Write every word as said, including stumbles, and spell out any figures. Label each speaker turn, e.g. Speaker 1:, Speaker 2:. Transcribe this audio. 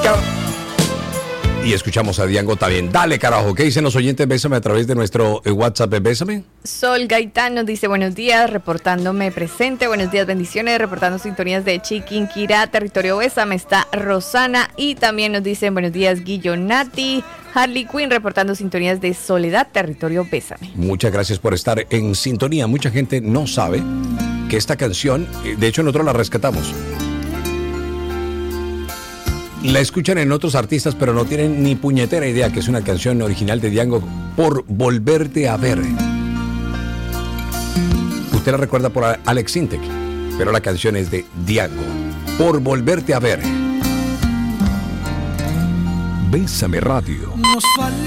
Speaker 1: Chao. Y escuchamos a Diango también. Dale, carajo. ¿Qué dicen los oyentes? Bésame a través de nuestro eh, WhatsApp. Bésame.
Speaker 2: Sol Gaitán nos dice buenos días, reportándome presente. Buenos días, bendiciones, reportando sintonías de Chiquinquirá, territorio Bésame. Está Rosana y también nos dicen buenos días, Guillonati. Harley Quinn reportando sintonías de Soledad, territorio Bésame.
Speaker 1: Muchas gracias por estar en sintonía. Mucha gente no sabe que esta canción, de hecho nosotros la rescatamos. La escuchan en otros artistas, pero no tienen ni puñetera idea que es una canción original de Diango, Por Volverte a Ver. Usted la recuerda por Alex Sintek, pero la canción es de Diango, Por Volverte a Ver. Bésame Radio.